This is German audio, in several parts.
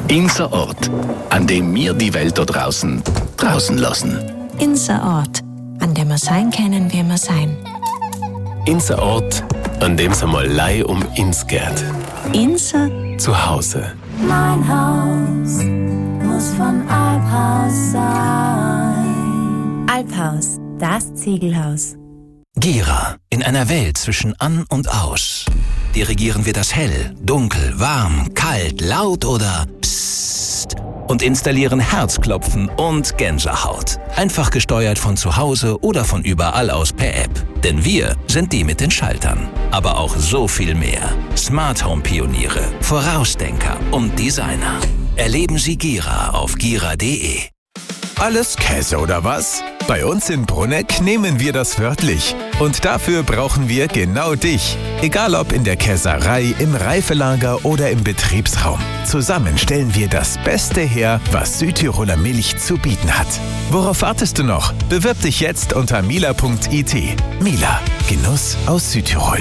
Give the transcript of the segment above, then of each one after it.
Unser Ort, an dem wir die Welt da draußen lassen. Unser Ort, an dem wir sein können, wie wir sein. Unser Ort, an dem es einmal Lei um uns geht. Unser Zuhause. Mein Haus muss vom Alphaus sein. Alphaus, das Ziegelhaus. Gera, in einer Welt zwischen An und Aus. Dirigieren wir das hell, dunkel, warm, kalt, laut oder Psst und installieren Herzklopfen und Gänsehaut. Einfach gesteuert von zu Hause oder von überall aus per App. Denn wir sind die mit den Schaltern. Aber auch so viel mehr. Smart Home Pioniere, Vorausdenker und Designer. Erleben Sie Gera auf gira.de. Alles Käse oder was? Bei uns in Brunegg nehmen wir das wörtlich. Und dafür brauchen wir genau dich. Egal ob in der Käserei, im Reifelager oder im Betriebsraum. Zusammen stellen wir das Beste her, was Südtiroler Milch zu bieten hat. Worauf wartest du noch? Bewirb dich jetzt unter mila.it. Mila, Genuss aus Südtirol.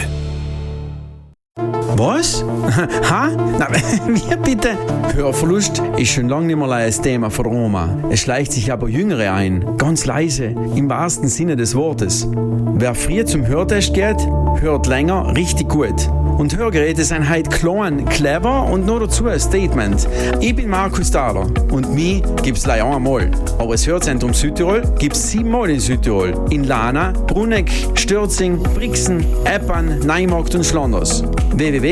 Was? Ha? Na, wie bitte? Hörverlust ist schon lange nicht mehr ein Thema von Oma. Es schleicht sich aber Jüngere ein. Ganz leise, im wahrsten Sinne des Wortes. Wer früh zum Hörtest geht, hört länger richtig gut. Und Hörgeräte sind heute klein, clever und noch dazu ein Statement. Ich bin Markus Dahler und mich gibt's leider einmal. Aber das Hörzentrum Südtirol gibt's 7-mal in Südtirol. In Lana, Brunegg, Stürzing, Brixen, Eppan, Neumarkt und Schlanders. www